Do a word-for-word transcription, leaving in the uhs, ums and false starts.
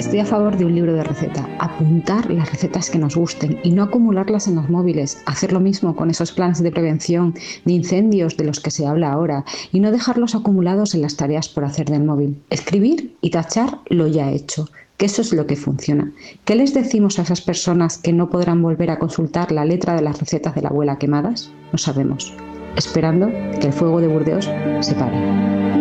Estoy a favor de un libro de receta, apuntar las recetas que nos gusten y no acumularlas en los móviles, hacer lo mismo con esos planes de prevención de incendios de los que se habla ahora y no dejarlos acumulados en las tareas por hacer del móvil. Escribir y tachar lo ya hecho, que eso es lo que funciona. ¿Qué les decimos a esas personas que no podrán volver a consultar la letra de las recetas de la abuela quemadas? No sabemos, esperando que el fuego de Burdeos se pare.